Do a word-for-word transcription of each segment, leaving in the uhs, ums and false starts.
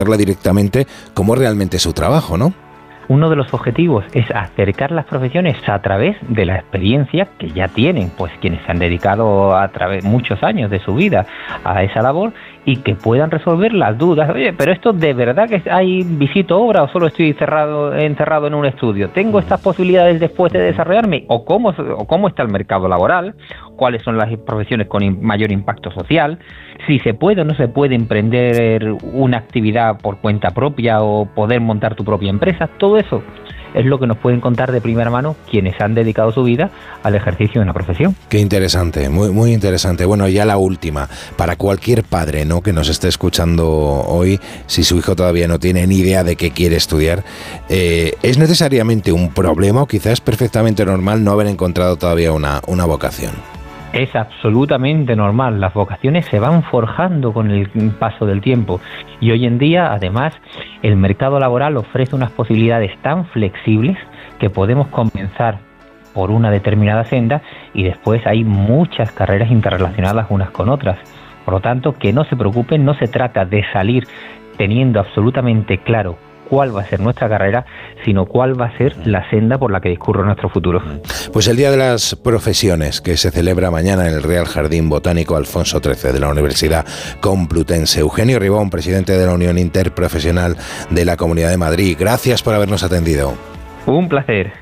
directamente cómo es realmente su trabajo, ¿no? Uno de los objetivos es acercar las profesiones a través de la experiencia que ya tienen, pues quienes se han dedicado a través muchos años de su vida a esa labor y que puedan resolver las dudas. Oye, pero esto de verdad que hay visito obra o solo estoy cerrado, encerrado en un estudio. ¿Tengo estas posibilidades después de desarrollarme? ¿O cómo, o cómo está el mercado laboral? ¿Cuáles son las profesiones con mayor impacto social? Si se puede o no se puede emprender una actividad por cuenta propia o poder montar tu propia empresa. Todo eso es lo que nos pueden contar de primera mano quienes han dedicado su vida al ejercicio de una profesión. Qué interesante, muy muy interesante. Bueno, ya la última, para cualquier padre, ¿no?, que nos esté escuchando hoy, si su hijo todavía no tiene ni idea de qué quiere estudiar, eh, ¿es necesariamente un problema o quizás es perfectamente normal no haber encontrado todavía una, una vocación? Es absolutamente normal, las vocaciones se van forjando con el paso del tiempo y hoy en día, además, el mercado laboral ofrece unas posibilidades tan flexibles que podemos comenzar por una determinada senda y después hay muchas carreras interrelacionadas unas con otras. Por lo tanto, que no se preocupen, no se trata de salir teniendo absolutamente claro cuál va a ser nuestra carrera, sino cuál va a ser la senda por la que discurre nuestro futuro. Pues el Día de las Profesiones, que se celebra mañana en el Real Jardín Botánico Alfonso trece de la Universidad Complutense. Eugenio Ribón, presidente de la Unión Interprofesional de la Comunidad de Madrid, gracias por habernos atendido. Un placer.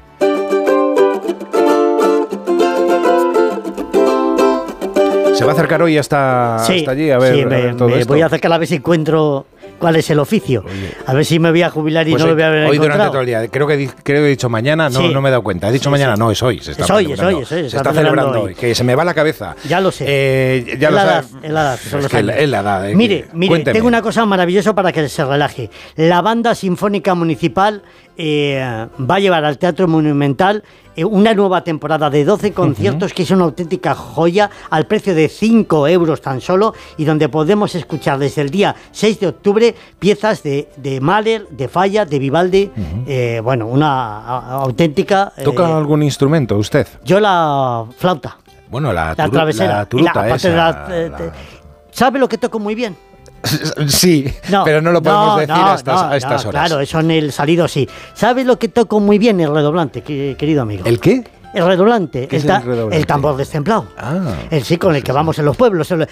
¿Se va a acercar hoy hasta, sí, hasta allí? A ver, sí, a me, ver todo me esto. voy a acercar a ver si encuentro cuál es el oficio. Oye. A ver si me voy a jubilar y Pues no hoy, lo voy a haber hoy encontrado. durante todo el día. Creo que, creo que he dicho mañana, no, Sí. no me he dado cuenta. He dicho Sí, mañana, sí. no, es hoy. Se está Es hoy, es celebrando. hoy, es hoy, Se está está celebrando celebrando hoy. hoy. Que se me va la cabeza. Ya lo sé. Eh, ya es, lo la edad, sabes. es la edad, son Es los que años. es la edad. Eh, Mire, que- mire, cuénteme. tengo una cosa maravillosa para que se relaje. La Banda Sinfónica Municipal eh, va a llevar al Teatro Monumental eh, una nueva temporada de doce conciertos, uh-huh. que es una auténtica joya, al precio de cinco euros tan solo, y donde podemos escuchar desde el día seis de octubre piezas de, de Mahler, de Falla, de Vivaldi, uh-huh. eh, bueno, una a, auténtica... ¿Toca eh, algún instrumento usted? Yo la flauta. Bueno, la, la turu- travesera. la turuta la, esa. de la, eh, la... ¿Sabe lo que toco muy bien? Sí, no, pero no lo podemos no, decir no, a estas, no, a estas no, horas. Claro, eso en el salido sí. ¿Sabes lo que toco muy bien? El redoblante, querido amigo. ¿El qué? El redoblante, ¿Qué el, es ta- el redoblante? el tambor destemplado. Ah, el sí con el que vamos en los pueblos. El... Sí,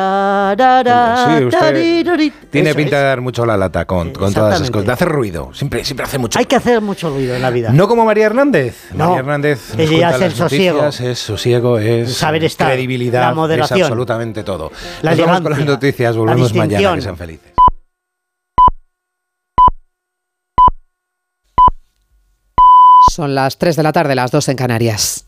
usted tiene pinta de dar mucho la lata con, con todas esas cosas. De hacer ruido, siempre, siempre hace mucho. Hay que hacer mucho ruido en la vida. No como María Hernández. No, María Hernández nos ella cuenta es el las sosiego. noticias, es sosiego, es saber estar, credibilidad, la moderación, es absolutamente todo. La Nos vamos con las elegancia, noticias, la volvemos mañana, distinción. que sean felices. Son las tres de la tarde, las dos en Canarias.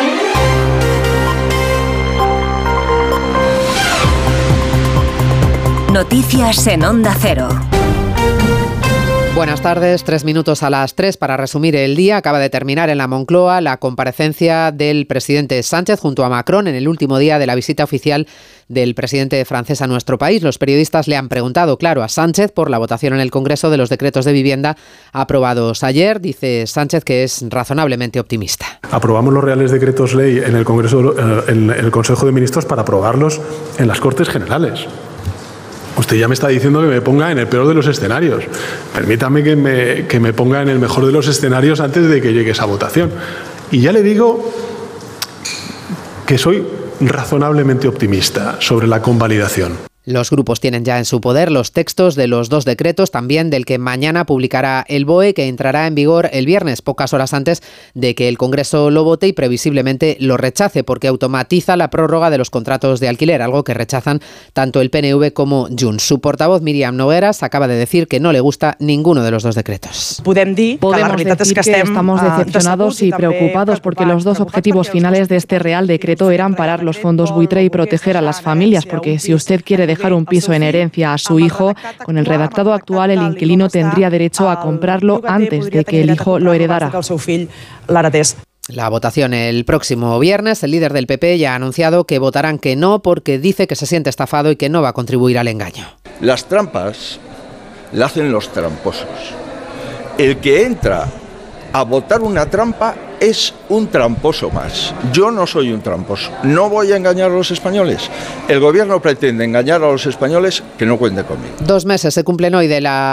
Noticias en Onda Cero. Buenas tardes, tres minutos a las tres para resumir el día. Acaba de terminar en la Moncloa la comparecencia del presidente Sánchez junto a Macron en el último día de la visita oficial del presidente francés a nuestro país. Los periodistas le han preguntado, claro, a Sánchez por la votación en el Congreso de los decretos de vivienda aprobados ayer. Dice Sánchez que es razonablemente optimista. Aprobamos los reales decretos ley en el Congreso, en el Consejo de Ministros para aprobarlos en las Cortes Generales. Usted ya me está diciendo que me ponga en el peor de los escenarios. Permítame que me, que me ponga en el mejor de los escenarios antes de que llegue esa votación. Y ya le digo que soy razonablemente optimista sobre la convalidación. Los grupos tienen ya en su poder los textos de los dos decretos, también del que mañana publicará el B O E, que entrará en vigor el viernes, pocas horas antes de que el Congreso lo vote y previsiblemente lo rechace, porque automatiza la prórroga de los contratos de alquiler, algo que rechazan tanto el P N V como Junts. Su portavoz, Míriam Nogueras, acaba de decir que no le gusta ninguno de los dos decretos. Podemos decir que estamos decepcionados y preocupados porque los dos objetivos finales de este Real Decreto eran parar los fondos buitre y proteger a las familias, porque si usted quiere dejar un piso en herencia a su hijo, con el redactado actual el inquilino tendría derecho a comprarlo antes de que el hijo lo heredara. La votación el próximo viernes. El líder del P P ya ha anunciado que votarán que no porque dice que se siente estafado y que no va a contribuir al engaño. Las trampas las hacen los tramposos. El que entra a votar una trampa es un tramposo más. Yo no soy un tramposo. No voy a engañar a los españoles. El gobierno pretende engañar a los españoles, que no cuente conmigo. Dos meses se cumplen hoy de la